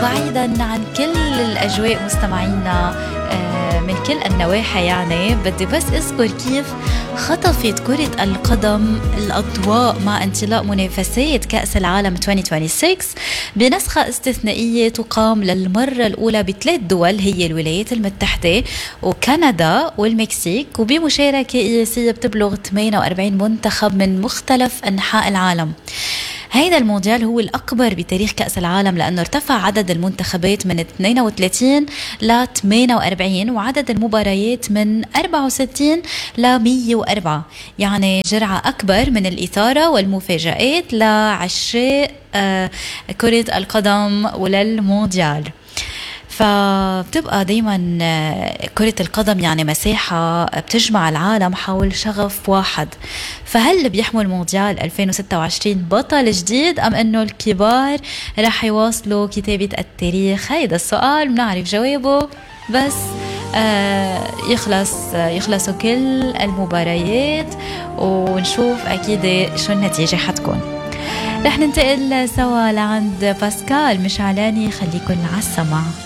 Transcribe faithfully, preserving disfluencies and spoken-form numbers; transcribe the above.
وبعيدا عن كل الأجواء مستمعينا من كل النواحي، يعني بدي بس أذكر كيف خطفت كرة القدم الأضواء مع انطلاق منافسات كأس العالم ألفين وستة وعشرين بنسخة استثنائية تقام للمرة الأولى بثلاث دول، هي الولايات المتحدة وكندا والمكسيك، وبمشاركة قياسية بتبلغ ثمانية وأربعين منتخب من مختلف أنحاء العالم. هيدا المونديال هو الأكبر بتاريخ كأس العالم لأنه ارتفع عدد المنتخبات من اثنين وثلاثين ل ثمانية وأربعين وعدد المباريات من أربعة وستين ل مية وأربعة، يعني جرعة أكبر من الإثارة والمفاجآت لعشاق آه كرة القدم وللمونديال. فبتبقى دايما كرة القدم يعني مساحة بتجمع العالم حول شغف واحد. فهل بيحمل مونديال ألفين وستة وعشرين بطل جديد أم أنه الكبار رح يواصلوا كتابة التاريخ؟ هيدا السؤال بنعرف جوابه بس آه يخلص يخلصوا كل المباريات ونشوف أكيد شو النتيجة حتكون. رح ننتقل سوا لعند باسكال مشعلاني، خليكن على السمع.